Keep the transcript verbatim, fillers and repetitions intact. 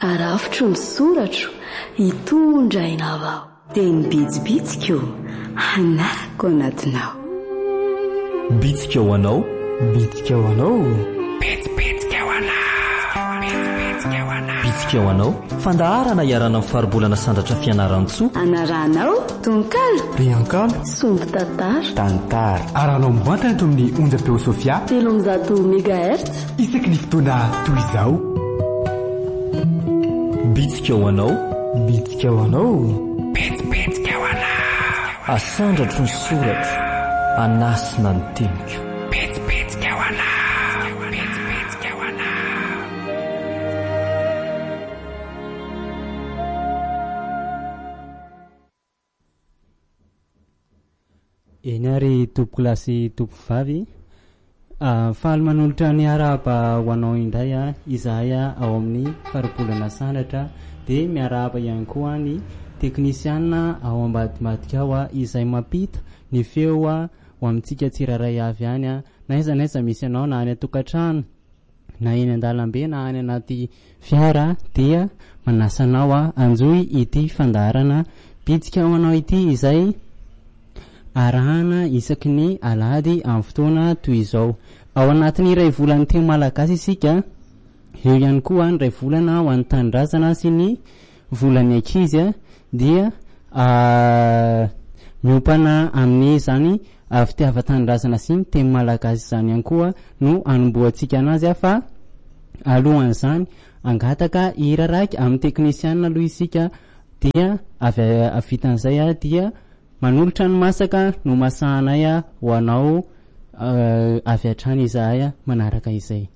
arafitro ny soratro hitondra ina avao dia nibitsibitsika hanarako anatinao. Bitsika ho anao, bitsika ho anao, bitsibitsika ho anao, bitsibitsika ho anao, bitsika ho anao. Fandaharana iarana amin'ny faribolana sandratra fianaran-tsoa. Anaranao tonkalo, riankalo, sombo tantara, tantara. Aranao mivantana eto amin'ny onjam-peo Sofia telo amby zato megahertz isaky ny fotoana toy izao. Bitsika ho anao, bitsika ho anao, bitsibitsika ho anao. Asandratro ny soratra, anasina ny teniko. Bitsibitsika ho anao, bitsibitsika ho anao. Eny ary tompo lasy tompo vavy, faly manolotra ny arahaba ho anao indray a izahay ao amin'ny faribolana sandratra, dia miarahaba ihany koa ny teknisiana ao ambadimadika ao a izay mampita ny feo a ho amintsika tsiraray avy any a, na iza naiza misy anao na any atokantrano na eny an-dalambe na any anaty fiara dia manasanao a anjoy ity fandaharana bitsika ho anao ity izay arahana isaky ny alady amin'ny fotoana toy izao. Ao anatin'ny iray volany teo malagasy isika, eo ihany koa ny iray volana ho an'ny tanindrazana sy ny volany ankizy dia miompana amin'ny zany fitiava-tanindrazana sy ny teny malagasy zany ihany koa no anomboantsika anazy fa alohan'izany angataka hira raiky amin'ny teknisiana aloha isika dia avy avitan'izay dia manolotra ny masaka no masahanay ho anao avy hatrany izahay manaraka izay.